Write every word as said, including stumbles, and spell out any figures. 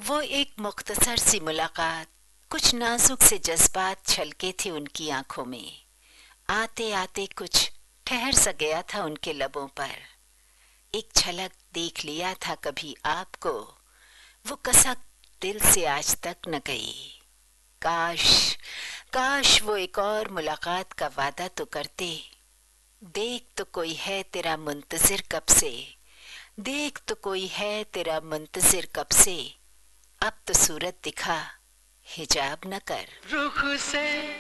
वो एक मुख्तसर सी मुलाकात, कुछ नाजुक से जज्बात छलके थे उनकी आंखों में। आते आते कुछ ठहर सा गया था उनके लबों पर। एक झलक देख लिया था कभी आपको, वो कसक दिल से आज तक न गई। काश काश वो एक और मुलाकात का वादा तो करते। देख तो कोई है तेरा मुंतजिर कब से, देख तो कोई है तेरा मुंतजिर कब से। अब तो सूरत दिखा, हिजाब न कर। रुख से